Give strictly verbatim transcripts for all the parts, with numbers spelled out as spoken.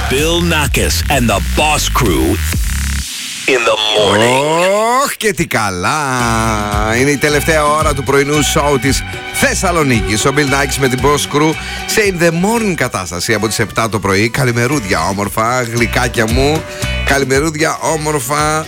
Bill Nackis and the Boss Crew in the morning. Ωχ, και τι καλά! Είναι η τελευταία ώρα του πρωινού σοου της Θεσσαλονίκης. Ο Bill Nackis με την Boss Crew σε In the Morning κατάσταση από τις επτά το πρωί. Καλημερούδια όμορφα, γλυκάκια μου. Καλημερούδια όμορφα,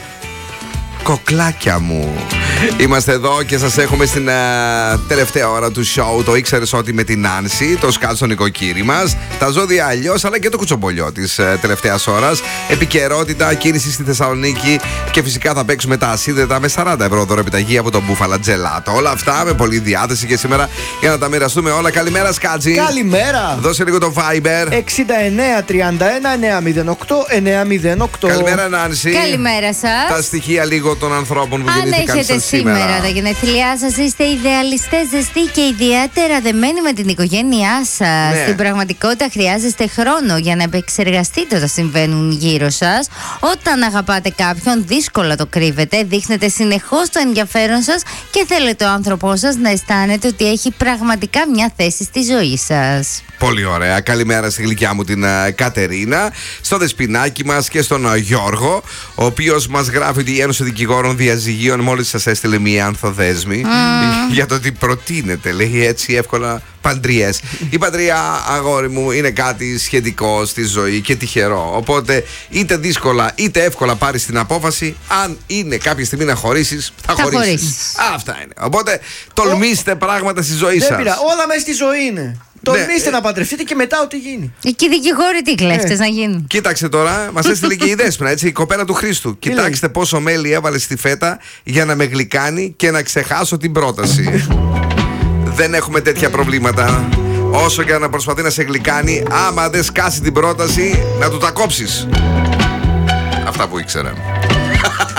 κοκλάκια μου. Είμαστε εδώ και σας έχουμε στην uh, τελευταία ώρα του show. Το ήξερες ότι με την Νάνση, το σκάτ στο νοικοκύρι μας, τα ζώδια αλλιώς, αλλά και το κουτσομπολιό της uh, τελευταίας ώρας. Επικαιρότητα, κίνηση στη Θεσσαλονίκη και φυσικά θα παίξουμε τα ασύνδετα με σαράντα ευρώ δωρεπιταγή από τον Μπούφαλα Τζελάτο. Όλα αυτά με πολλή διάθεση και σήμερα για να τα μοιραστούμε όλα. Καλημέρα, Σκάτζη. Καλημέρα. Δώσε λίγο το Viber. εξήντα εννέα τριάντα ένα εννιακόσια οκτώ εννιακόσια οκτώ. Καλημέρα, Νάνση. Καλημέρα σας. Τα στοιχεία λίγο των ανθρώπων που Αν γεννήθηκαν έχετε σας σήμερα. σήμερα τα γενέθλιά σας, είστε ιδεαλιστές, ζεστοί και ιδιαίτερα δεμένοι με την οικογένειά σας. Ναι. Στην πραγματικότητα χρειάζεστε χρόνο για να επεξεργαστείτε όσα συμβαίνουν γύρω σας. Όταν αγαπάτε κάποιον, δύσκολα το κρύβετε, δείχνετε συνεχώς το ενδιαφέρον σας και θέλετε ο άνθρωπός σας να αισθάνεται ότι έχει πραγματικά μια θέση στη ζωή σας. Πολύ ωραία. Καλημέρα στη γλυκιά μου την uh, Κατερίνα, στο Δεσποινάκι μας και στον uh, Γιώργο, ο οποίος μας γράφει ότι η Ένωση Δικηγόρων Διαζυγίων μόλις σας έστειλε μία ανθοδέσμη mm. για το ότι προτείνεται, λέει, έτσι εύκολα παντριές. Η παντριά, αγόρι μου, είναι κάτι σχετικό στη ζωή και τυχερό. Οπότε είτε δύσκολα είτε εύκολα πάρεις την απόφαση. Αν είναι κάποια στιγμή να χωρίσεις, θα, θα χωρίσεις. χωρίσεις. Αυτά είναι. Οπότε τολμήστε Ο... πράγματα στη ζωή Δεν σας. πειρά. Όλα μέσα στη ζωή είναι. Τολμήστε ναι. να παντρευτείτε και μετά ό,τι γίνει. Και οι δικηγόροι τι κλέφτες ε. να γίνουν. Κοίταξε τώρα, μας έστειλε και η Δέσποινα, έτσι, η κοπέλα του Χρήστου. Κοιτάξτε πόσο μέλι έβαλε στη φέτα για να με γλυκάνει και να ξεχάσω την πρόταση. Δεν έχουμε τέτοια προβλήματα. Όσο και να προσπαθεί να σε γλυκάνει, άμα δεν σκάσει την πρόταση, να του τα κόψεις. Αυτά που ήξερα.